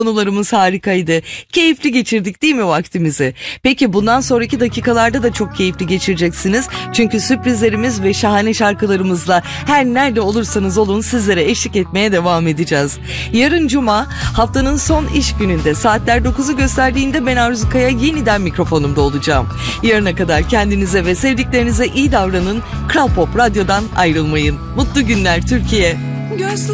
Konularımız harikaydı. Keyifli geçirdik değil mi vaktimizi? Peki bundan sonraki dakikalarda da çok keyifli geçireceksiniz. Çünkü sürprizlerimiz ve şahane şarkılarımızla her nerede olursanız olun sizlere eşlik etmeye devam edeceğiz. Yarın Cuma, haftanın son iş gününde saatler 9'u gösterdiğinde ben Arzu Kaya yeniden mikrofonumda olacağım. Yarına kadar kendinize ve sevdiklerinize iyi davranın. Kral Pop Radyo'dan ayrılmayın. Mutlu günler Türkiye.